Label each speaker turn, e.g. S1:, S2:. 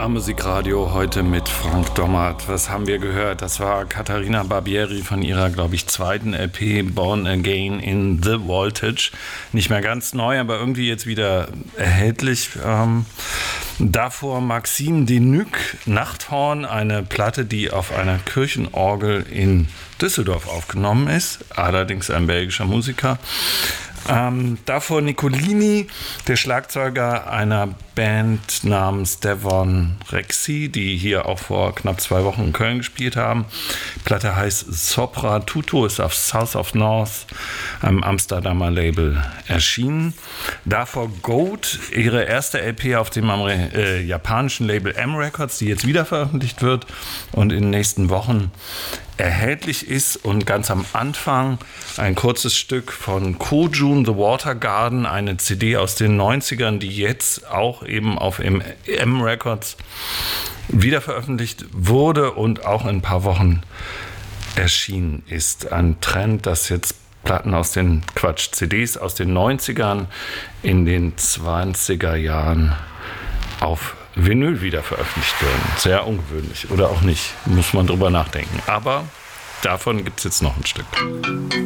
S1: Musikradio heute mit Frank Dommert. Was haben wir gehört? Das war Caterina Barbieri von ihrer, glaube ich, zweiten LP Born Again in the Voltage. Nicht mehr ganz neu, aber irgendwie jetzt wieder erhältlich. Davor Maxime Denuc, Nachthorn, eine Platte, die auf einer Kirchenorgel in Düsseldorf aufgenommen ist, allerdings ein belgischer Musiker. Davor Nicolini, der Schlagzeuger einer Band namens Devon Rexy, die hier auch vor knapp 2 Wochen in Köln gespielt haben. Die Platte heißt Sopra Tutu, ist auf South of North, einem Amsterdamer Label, erschienen. Davor Goat, ihre erste LP auf dem japanischen Label M Records, die jetzt wieder veröffentlicht wird und in den nächsten Wochen erhältlich ist. Und ganz am Anfang ein kurzes Stück von Kojun, The Water Garden, eine CD aus den 90ern, die jetzt auch eben auf M Records wieder veröffentlicht wurde und auch in ein paar Wochen erschienen ist. Ein Trend, dass jetzt CDs aus den 90ern in den 20er Jahren auf Vinyl wieder veröffentlicht werden. Sehr ungewöhnlich oder auch nicht, muss man drüber nachdenken. Aber davon gibt es jetzt noch ein Stück.